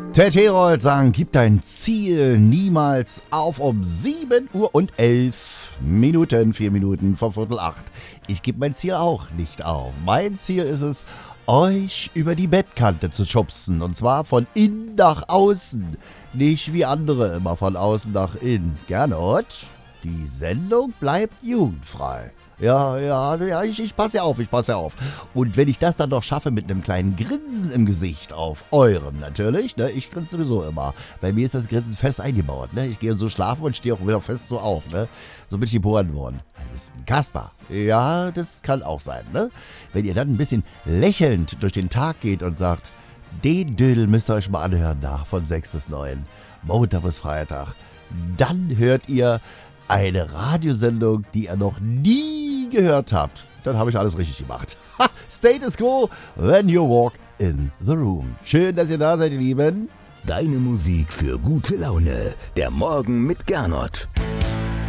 Ted Herold sang, gib dein Ziel niemals auf um 7:11, 4 Minuten vor 7:45. Ich gebe mein Ziel auch nicht auf. Mein Ziel ist es, euch über die Bettkante zu schubsen. Und zwar von innen nach außen. Nicht wie andere immer von außen nach innen. Gernot, die Sendung bleibt jugendfrei. Ja, ich passe ja auf. Und wenn ich das dann noch schaffe mit einem kleinen Grinsen im Gesicht auf eurem natürlich, ne, ich grinse sowieso immer. Bei mir ist das Grinsen fest eingebaut, ne, ich gehe so schlafen und stehe auch wieder fest so auf, ne. So bin ich geboren worden. Du bist ein Kasper. Ja, das kann auch sein, ne. Wenn ihr dann ein bisschen lächelnd durch den Tag geht und sagt, den Dödel müsst ihr euch mal anhören da, von 6 bis 9, Montag bis Freitag, dann hört ihr eine Radiosendung, die ihr noch nie gehört habt. Dann habe ich alles richtig gemacht. Status Quo, when you walk in the room. Schön, dass ihr da seid, ihr Lieben. Deine Musik für gute Laune. Der Morgen mit Gernot.